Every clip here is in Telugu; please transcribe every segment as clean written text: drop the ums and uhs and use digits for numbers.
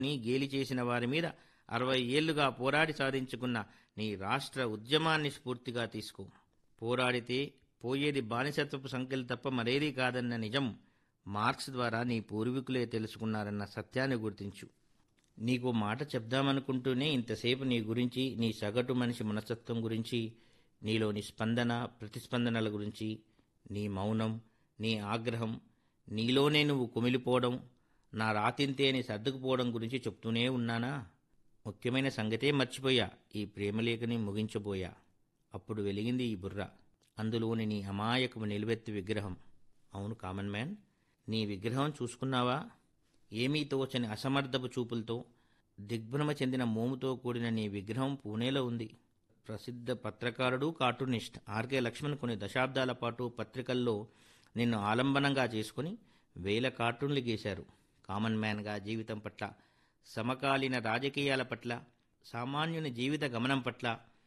నీ గేలి చేసిన వారి మీద 60 ఏళ్లుగా పోరాడి సాధించుకున్న నీ రాష్ట్ర ఉద్యమాన్ని స్ఫూర్తిగా తీసుకో. పోరాడితే పోయేది బానిసత్వపు సంఖ్యలు తప్ప మరేదీ కాదన్న నిజం మార్క్స్ ద్వారా నీ పూర్వీకులే తెలుసుకున్నారన్న సత్యాన్ని గుర్తించు. నీకో మాట చెప్దామనుకుంటూనే ఇంతసేపు నీ గురించి, నీ సగటు మనిషి మనస్తత్వం గురించి, నీలోని స్పందన ప్రతిస్పందనల గురించి, నీ మౌనం, నీ ఆగ్రహం, నీలోనే నువ్వు కుమిలిపోవడం, నా రాతింతే అని సర్దుకుపోవడం గురించి చెప్తూనే ఉన్నానా? ముఖ్యమైన సంగతే మర్చిపోయా, ఈ ప్రేమలేఖని ముగించబోయా. అప్పుడు వెలిగింది ఈ బుర్ర. అందులోని నీ అమాయకము నిలువెత్తు విగ్రహం. అవును కామన్ మ్యాన్, నీ విగ్రహం చూసుకున్నావా? ఏమీ తోచని అసమర్థపు చూపులతో, దిగ్భ్రమ చెందిన మోముతో కూడిన నీ విగ్రహం పూణేలో ఉంది. ప్రసిద్ధ పత్రకారుడు, కార్టూనిస్ట్ ఆర్కే లక్ష్మణ్ కొన్ని దశాబ్దాల పాటు పత్రికల్లో నిన్ను ఆలంబనంగా చేసుకుని వేల కార్టూన్లు గీశారు. కామన్ మ్యాన్గా జీవితం పట్ల, సమకాలీన రాజకీయాల పట్ల, సామాన్యుని జీవిత గమనం పట్ల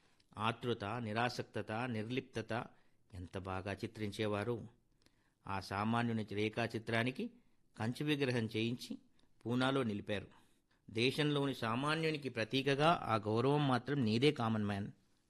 ఆతృత, నిరాసక్తత, నిర్లిప్తత ఎంత బాగా చిత్రించేవారు. ఆ సామాన్యుని రేఖాచిత్రానికి కంచు విగ్రహం చేయించి పూనాలో నిలిపారు. దేశంలోని సామాన్యునికి ప్రతీకగా ఆ గౌరవం మాత్రం నీదే కామన్ మ్యాన్.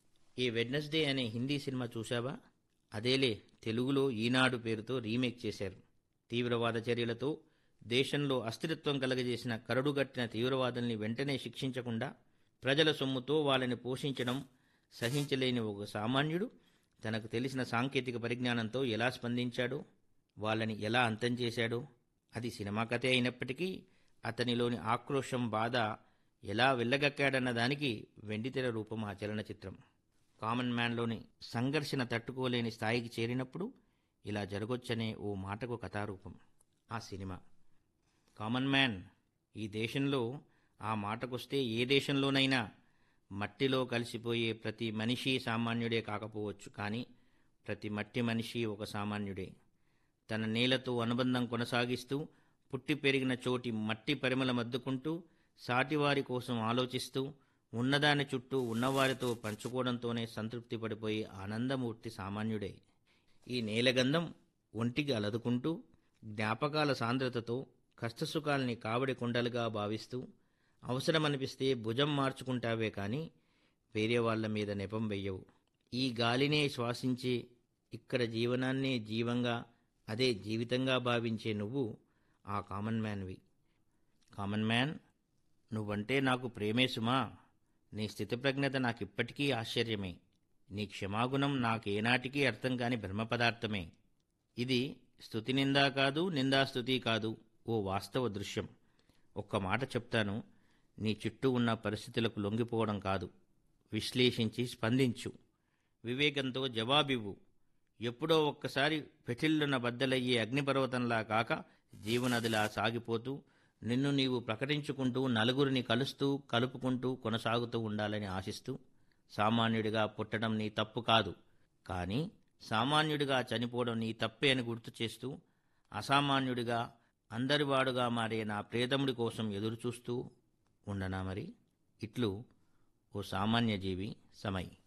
ఈ వెడ్నెస్డే అనే హిందీ సినిమా చూశావా? అదేలే తెలుగులో ఈనాడు పేరుతో రీమేక్ చేశారు. తీవ్రవాద చర్యలతో దేశంలో అస్థిరత్వం కలగజేసిన కరడుగట్టిన తీవ్రవాదుల్ని వెంటనే శిక్షించకుండా ప్రజల సొమ్ముతో వాళ్ళని పోషించడం సహించలేని ఒక సామాన్యుడు తనకు తెలిసిన సాంకేతిక పరిజ్ఞానంతో ఎలా స్పందించాడో, వాళ్ళని ఎలా అంతం చేశాడో, అది సినిమా కథే అయినప్పటికీ అతనిలోని ఆక్రోశం, బాధ ఎలా వెళ్ళగక్కాడన్న దానికి వెండితెర రూపం ఆ చలనచిత్రం. కామన్ మ్యాన్లోని సంఘర్షణ తట్టుకోలేని స్థాయికి చేరినప్పుడు ఇలా జరగొచ్చనే ఓ మాటకు కథారూపం ఆ సినిమా. కామన్ మ్యాన్, ఈ దేశంలో ఆ మాటకొస్తే ఏ దేశంలోనైనా మట్టిలో కలిసిపోయే ప్రతి మనిషి సామాన్యుడే కాకపోవచ్చు, కానీ ప్రతి మట్టి మనిషి ఒక సామాన్యుడే. తన నేలతో అనుబంధం కొనసాగిస్తూ, పుట్టి పెరిగిన చోటి మట్టి పరిమళమద్దుకుంటూ, సాటివారి కోసం ఆలోచిస్తూ, ఉన్నదాని చుట్టూ ఉన్నవారితో పంచుకోవడంతోనే సంతృప్తి పడిపోయే ఆనందమూర్తి సామాన్యుడే. ఈ నేలగంధం ఒంటికి అలదుకుంటూ, జ్ఞాపకాల సాంద్రతతో కష్టసుఖాల్ని కావడి కుండలుగా భావిస్తూ, అవసరమనిపిస్తే భుజం మార్చుకుంటావే కానీ వేరే వాళ్ల మీద నెపం వెయ్యవు. ఈ గాలినే శ్వాసించే, ఇక్కడ జీవనాన్నే జీవంగా, అదే జీవితంగా భావించే నువ్వు ఆ కామన్ మ్యాన్వి. కామన్ మ్యాన్, నువ్వంటే నాకు ప్రేమే సుమా. నీ స్థితిప్రజ్ఞత నాకిప్పటికీ ఆశ్చర్యమే. నీ క్షమాగుణం నాకేనాటికీ అర్థం కాని బ్రహ్మ పదార్థమే. ఇది స్తుతి నిందా కాదు, నిందాస్తుతి కాదు, ఓ వాస్తవ దృశ్యం. ఒక్క మాట చెప్తాను, నీ చుట్టూ ఉన్న పరిస్థితులకు లొంగిపోవడం కాదు, విశ్లేషించి స్పందించు, వివేకంతో జవాబివ్వు. ఎప్పుడో ఒక్కసారి పెఠిల్లున బద్దలయ్యే అగ్నిపర్వతంలా కాక జీవనదిలా సాగిపోతూ, నిన్ను నీవు ప్రకటించుకుంటూ, నలుగురిని కలుస్తూ కలుపుకుంటూ కొనసాగుతూ ఉండాలని ఆశిస్తూ. సామాన్యుడిగా పుట్టడం నీ తప్పు కాదు, కానీ సామాన్యుడిగా చనిపోవడం నీ తప్పే అని గుర్తు చేస్తూ, అసామాన్యుడిగా అందరివాడుగా మారే నా ప్రియతముడి కోసం ఎదురుచూస్తూ ఉండనా మరి? ఇట్లు ఓ సామాన్య జీవి సమయ్.